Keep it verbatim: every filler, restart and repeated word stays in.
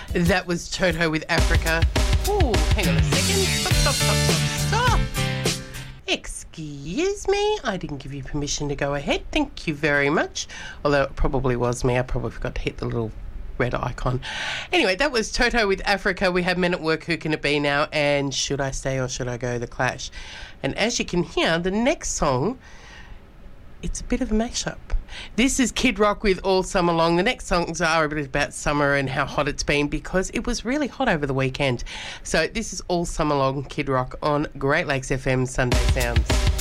That was Toto with Africa. Ooh, hang on a second. Stop, stop, stop, stop, stop. Excuse me, I didn't give you permission to go ahead. Thank you very much. Although it probably was me. I probably forgot to hit the little red icon. Anyway, that was Toto with Africa. We have Men at Work, Who Can It Be Now? And Should I Stay or Should I Go? The Clash. And as you can hear, the next song, it's a bit of a mashup. This is Kid Rock with All Summer Long. The next songs are a bit about summer and how hot it's been because it was really hot over the weekend. So this is All Summer Long, Kid Rock on Great Lakes F M Sunday Sounds.